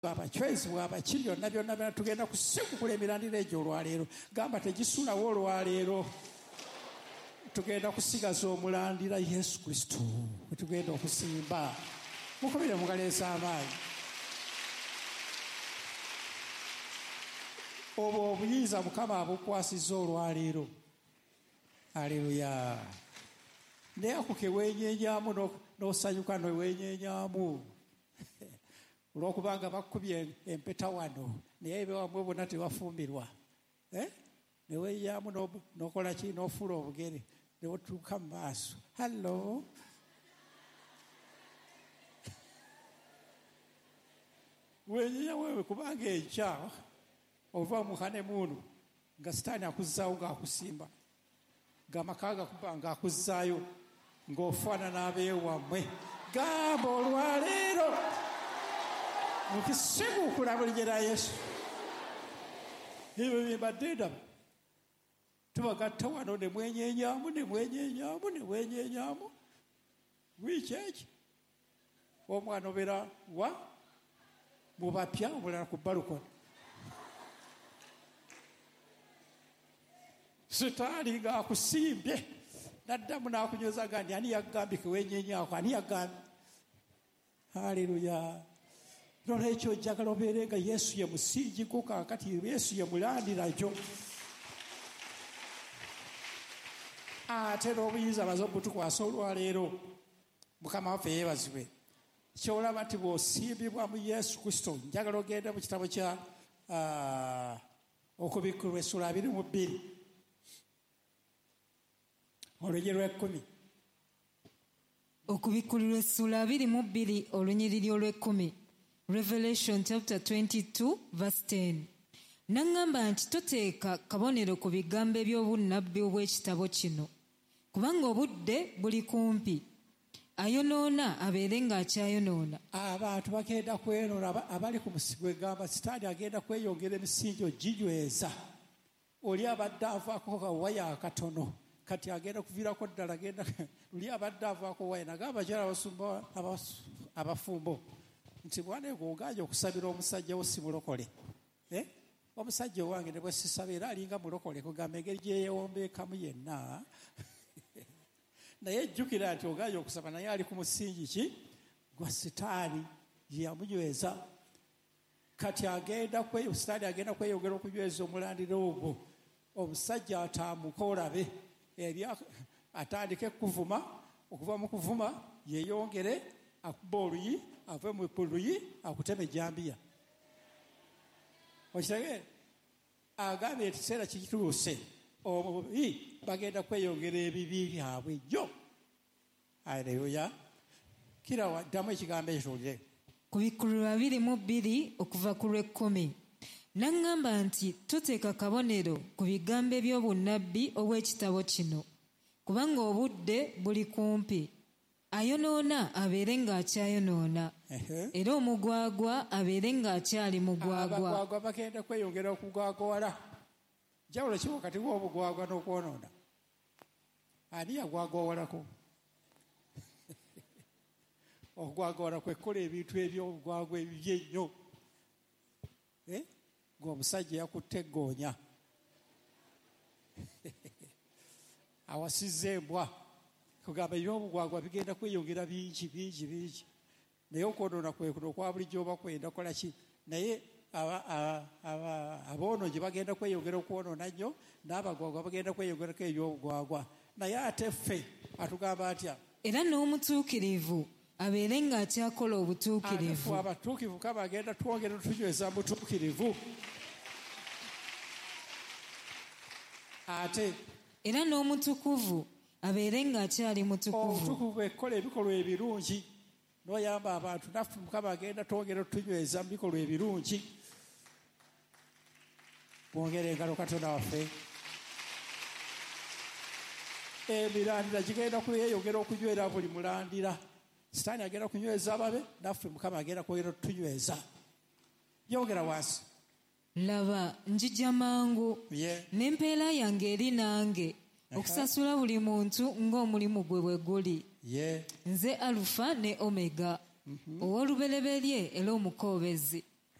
abachwezi bw'abakiryo nabyo nabyo tugenda kusikukula emirandira egyo olwaleero gamba tegisulawo olwaleero tugenda kusigaza omulandira Yesu Kristo tugenda okusimba mukubire mugaleesa amaanyi obwo obuyinza Mukama abukwasiza olwaleero aleluya naye ako kewenyenyaamu n'osanyuka newenyenyaamu olwokubanga bakubye empeta wano naye bewamwe bonna tebafumbirwa newenyaamu nokola ki n'ofuula obugere newotuuka mu maaso hallo wenyenya wewe kubanga enkya ova mu hanemuunu nga sitaani akuzzaawo ng'akusimba ng'amaka gakuba ng'akuzzaayo ng'ofaanana abeewammwe gamba olwaleero mukisiguukula buli gye Yesu ebyo bibadde ndaba tubagatta wano ne mwenyenyaamu wiiki eki omwana obeera wa mu bapya omulala ku balukoni sitaani ng'akusimbye naddamu n'akunyoza gandi ani yagambye kewenyenyaako ani yagambye haleluya nolwekyo njagala obeere nga Yesu ye musingi gwo kaakati Yesu ye mulandira gyo ate n'obuyinza baze obutukwasa olwaleero Mukama waffe yeebazibwe kyolaba nti bw'osimbibwa mu Yesu Kristo njagala ogende mu kitabo kya okubikkulwa essula 22 olunyiri lw'10 okubikkulirwa essula 22 olunyiriri olw'10 Revelation chapter 22 verse 10 Nangamba nti toteeka kabonero ku bigambo eby'obunnabbi obw'ekitabo kino kubanga obudde buli kumpi ayonoona abeere ng'akyayonoona abantu bagenda kweyonoona abali ku musigo egamba sitaani agenda kweyongera emisingi oginyweza oli abadde avaako kawaya akatono kati agenda kuviirako ddala luli abadde avaako waya nagamba abakyala abasumba abafumbo nti bwana ego ogaja okusabira omusajja wo si mulokole omusajja owange ne bwe sisaba era alinga mulokole kugamba engeri gyeyewombeekamu yenna naye jjukira nti ogaja okusaba naye ali ku musingi ki gwa sitaani yeyamunyweza kati sitaani agenda kweyongera okunyweza omulandira ogwo omusajja ataamuka olabe atandike kuvuma okuva mu kuvuma yeyongere akuba oluyi ave mu luyi akuteme ejjambiya okitegeera agambye ekiseera kituuse obubi bagenda kweyongera ebibi byabwe jjo aleluya kira waddamu ekigambo ekyo tuwulire kubikkulirwa 22 okuva ku lw'10 Nangamba nti toteeka kabonero ku bigambo eby'obunnabbi obw'ekitabo kino kubanga obudde buli kumpi ayonoona abeere ng'akyayonoona era omugwagwa abeere ng'akyali mugwagwa abagwagwa bagenda kweyongera okugwagwala jawulo ki wakati w'obugwagwa n'okwonoona ani yagwagwawalako okugwagwala kwekkola ebintu eby'obugwagwa ebibye ennyo ng'omusajja yakutte eggoonya awasizza embwa kugamba ebyobugwagwa bigenda kweyongera bingi naye okwonoona kwekuno okwa bulijjo oba kwenda kola ki naye aboonoonyi bagenda kweyongera okwonoona nnyo n'abagwagwa bagenda kweyongerako ebyobugwagwa naye ate ffe atugamba atya era n'omutuukirivu abeere ng'akyakola obutuukirivu abatuukirivu kaba agenda twongera tutunyweza mutuukirivu ate era n'omutukuvu abeere ng'akyali mutukuvu obutukuvu ekola ebikolwa ebirungi n'oyamba abantu naffe Mukama agenda twongera tutunyweza mu bikolwa ebirungi bwongere engalo Katonda waffe emirandira gigenda kweyongera okunywera buli mulandira sitaani agenda kunyweza ababe naffe Mukama agenda kwongera tutunyweza yongera wansi laba njija mangu n'empeera yange eri nange okusasula buli muntu ng'omulimu gwe bwe guli nze Alufa ne Omega ow'olubereberye era omukoobezi